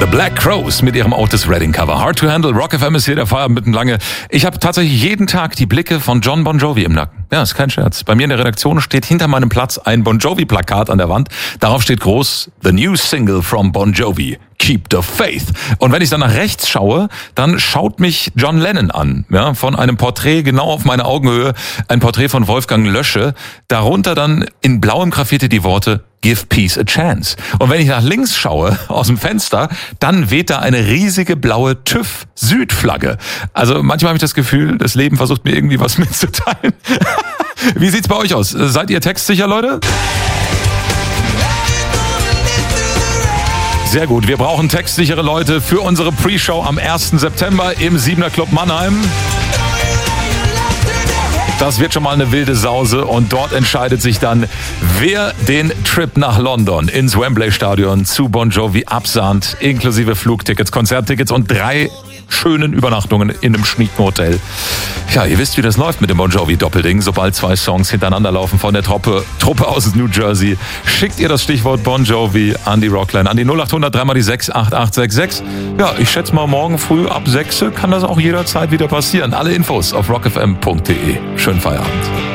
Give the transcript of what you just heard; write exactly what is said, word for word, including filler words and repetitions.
The Black Crowes mit ihrem Otis Redding Cover. Hard to Handle, Rock F M ist hier der Feierabend mitten lange. Ich habe tatsächlich jeden Tag die Blicke von John Bon Jovi im Nacken. Ja, ist kein Scherz. Bei mir in der Redaktion steht hinter meinem Platz ein Bon Jovi-Plakat an der Wand. Darauf steht groß, The New Single from Bon Jovi, Keep the Faith. Und wenn ich dann nach rechts schaue, dann schaut mich John Lennon an. Ja, von einem Porträt genau auf meine Augenhöhe, ein Porträt von Wolfgang Lösche. Darunter dann in blauem Graffiti die Worte Give Peace a Chance. Und wenn ich nach links schaue, aus dem Fenster, dann weht da eine riesige blaue TÜV-Süd-Flagge. Also manchmal habe ich das Gefühl, das Leben versucht mir irgendwie was mitzuteilen. Wie sieht's bei euch aus? Seid ihr textsicher, Leute? Sehr gut, wir brauchen textsichere Leute für unsere Pre-Show am ersten September im Siebener Club Mannheim. Das wird schon mal eine wilde Sause und dort entscheidet sich dann, wer den Trip nach London ins Wembley Stadion zu Bon Jovi absahnt, inklusive Flugtickets, Konzerttickets und drei schönen Übernachtungen in einem schnieken Hotel. Ja, ihr wisst, wie das läuft mit dem Bon Jovi Doppelding. Sobald zwei Songs hintereinander laufen von der Truppe, Truppe aus New Jersey, schickt ihr das Stichwort Bon Jovi an die Rockline, an die null acht hundert, dreimal die sechs, acht acht sechs sechs. Ja, ich schätze mal, morgen früh ab sechs kann das auch jederzeit wieder passieren. Alle Infos auf rock f m punkt d e. Schönen Feierabend.